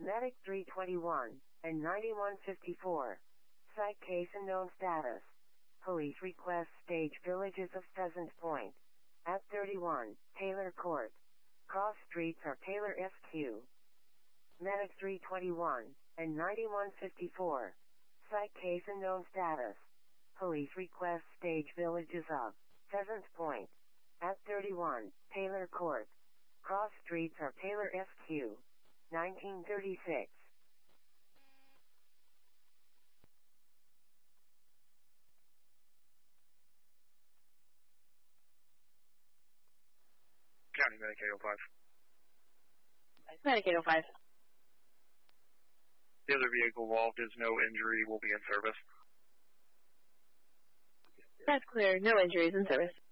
Medic 321 and 9154. Site case unknown status. Police request stage Villages of Pheasant Point. At 31, Taylor Court. Cross streets are Taylor SQ. Medic 321 and 9154. Site case unknown status. Police request stage Villages of Pheasant Point. At 31, Taylor Court. Cross streets are Taylor SQ. 1936. County Medic 805. Medic 805. The other vehicle involved is no injury, will be in service. That's clear. No injuries in service.